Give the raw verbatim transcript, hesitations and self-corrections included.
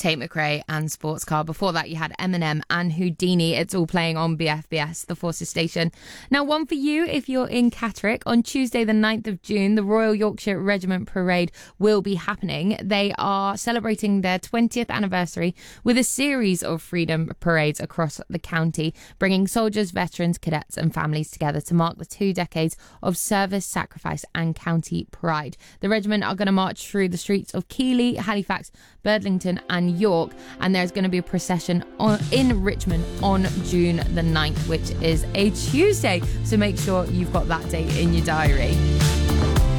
Tate McRae and Sports Car. Before that, you had Eminem and Houdini. It's all playing on B F B S, the Forces station. Now, one for you if you're in Catterick. On Tuesday, the ninth of June, the Royal Yorkshire Regiment Parade will be happening. They are celebrating their twentieth anniversary with a series of freedom parades across the county, bringing soldiers, veterans, cadets and families together to mark the two decades of service, sacrifice and county pride. The regiment are going to march through the streets of Keighley, Halifax, Birdlington and York, and there's going to be a procession on, in Richmond on June the ninth, which is a Tuesday, so make sure you've got that date in your diary.